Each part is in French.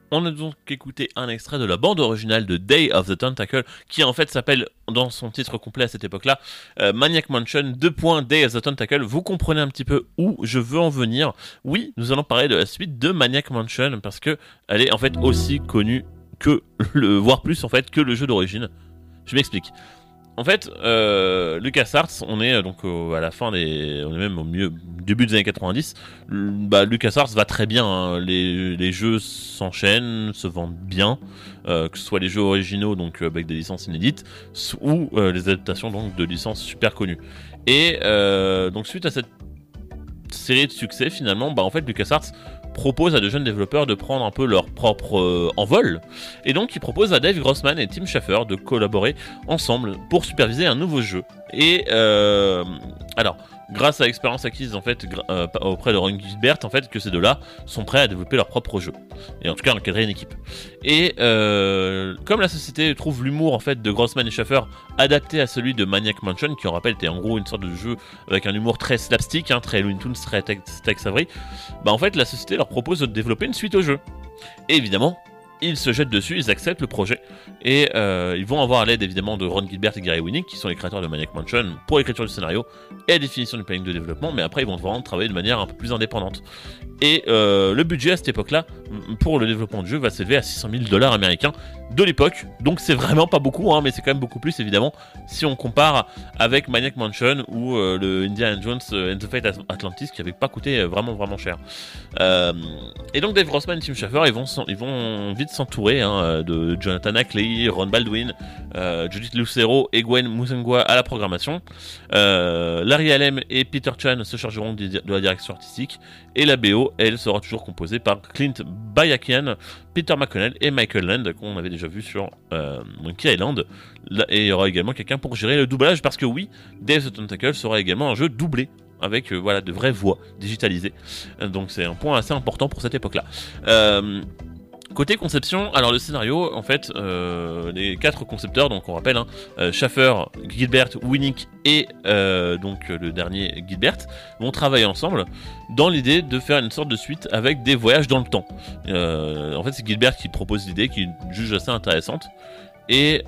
On a donc écouté un extrait de la bande originale de Day of the Tentacle, qui en fait s'appelle, dans son titre complet à cette époque-là, Maniac Mansion, Day of the Tentacle. Vous comprenez un petit peu où je veux en venir. Oui, nous allons parler de la suite de Maniac Mansion, parce que elle est en fait aussi connue que voire plus en fait, que le jeu d'origine. Je m'explique. En fait, LucasArts, on est donc à la fin on est même au début des années 90. LucasArts va très bien, hein. Les jeux s'enchaînent, se vendent bien, que ce soit les jeux originaux donc avec des licences inédites, ou les adaptations donc de licences super connues. Et donc suite à cette série de succès, finalement, en fait, LucasArts propose à de jeunes développeurs de prendre un peu leur propre envol. Et donc, il propose à Dave Grossman et Tim Schafer de collaborer ensemble pour superviser un nouveau jeu. Et alors, grâce à l'expérience acquise en fait auprès de Ron Gilbert, en fait, que ces deux-là sont prêts à développer leur propre jeu. Et en tout cas, encadrer une équipe. Et comme la société trouve l'humour en fait de Grossman et Schafer adapté à celui de Maniac Mansion, qui on rappelle était en gros une sorte de jeu avec un humour très slapstick, hein, très Looney Tunes, très Tex Avery, en fait la société leur propose de développer une suite au jeu. Et évidemment, ils se jettent dessus, ils acceptent le projet, et ils vont avoir l'aide évidemment de Ron Gilbert et Gary Winnick, qui sont les créateurs de Maniac Mansion, pour l'écriture du scénario et la définition du planning de développement, mais après ils vont vraiment travailler de manière un peu plus indépendante. Et le budget à cette époque-là, pour le développement du jeu, va s'élever à $600,000 américains de l'époque, donc c'est vraiment pas beaucoup, hein, mais c'est quand même beaucoup plus évidemment si on compare avec Maniac Mansion ou le Indiana Jones and the Fate Atlantis, qui avait pas coûté vraiment cher. Et donc Dave Grossman et Tim Schafer, ils vont vite s'entourer de Jonathan Ackley, Ron Baldwin, Judith Lucero et Gwen Musengwa à la programmation. Larry Alem et Peter Chan se chargeront de la direction artistique, et la BO, elle, sera toujours composée par Clint Bayakian, Peter McConnell et Michael Land, qu'on avait déjà vu sur Monkey Island. Et il y aura également quelqu'un pour gérer le doublage, parce que oui, Day of the Tentacle sera également un jeu doublé, avec de vraies voix digitalisées. Donc c'est un point assez important pour cette époque-là. Côté conception, alors le scénario, en fait, les 4 concepteurs, donc on rappelle, Schafer, Gilbert, Winnick et donc le dernier Gilbert, vont travailler ensemble dans l'idée de faire une sorte de suite avec des voyages dans le temps. En fait, c'est Gilbert qui propose l'idée, qui juge assez intéressante. Et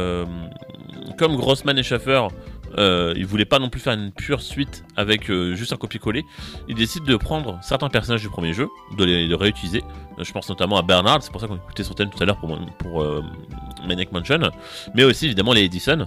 comme Grossman et Schafer, ils voulaient pas non plus faire une pure suite avec juste un copier-coller, ils décident de prendre certains personnages du premier jeu, de les réutiliser. Je pense notamment à Bernard, c'est pour ça qu'on écoutait son thème tout à l'heure pour Maniac Mansion, mais aussi évidemment les Edison.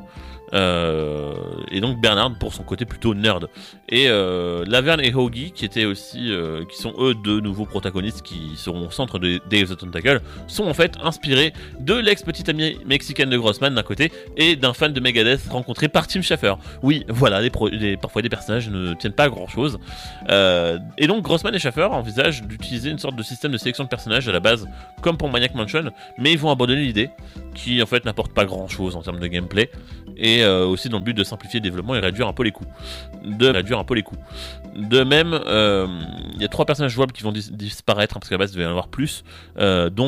Et donc Bernard pour son côté plutôt nerd, et Laverne et Hoagie qui sont eux deux nouveaux protagonistes qui seront au centre de Day of the Tentacle, sont en fait inspirés de l'ex-petite amie mexicaine de Grossman d'un côté et d'un fan de Megadeth rencontré par Tim Schafer. Oui, voilà, parfois des personnages ne tiennent pas à grand chose, et donc Grossman et Schafer envisagent d'utiliser une sorte de système de sélection de personnages à la base comme pour Maniac Mansion, mais ils vont abandonner l'idée, qui en fait n'apporte pas grand chose en termes de gameplay, et aussi dans le but de simplifier le développement et réduire un peu les coûts. De même, il y a 3 personnages jouables qui vont disparaître, parce qu'à la base il devait y en avoir plus, dont